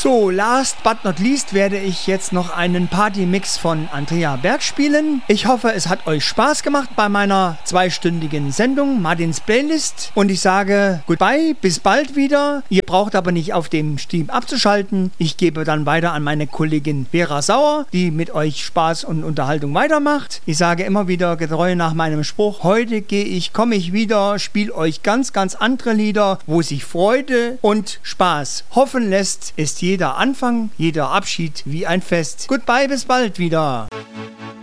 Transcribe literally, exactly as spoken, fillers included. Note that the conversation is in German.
So, last but not least werde ich jetzt noch einen Party-Mix von Andrea Berg spielen. Ich hoffe, es hat euch Spaß gemacht bei meiner zweistündigen Sendung Martins Playlist. Und ich sage goodbye, bis bald wieder. Ihr braucht aber nicht auf dem Stream abzuschalten. Ich gebe dann weiter an meine Kollegin Vera Sauer, die mit euch Spaß und Unterhaltung weitermacht. Ich sage immer wieder getreu nach meinem Spruch, heute gehe ich, komme ich wieder, spiele euch ganz, ganz andere Lieder, wo sich Freude und Spaß hoffen lässt, ist jeder Anfang, jeder Abschied wie ein Fest. Goodbye, bis bald wieder.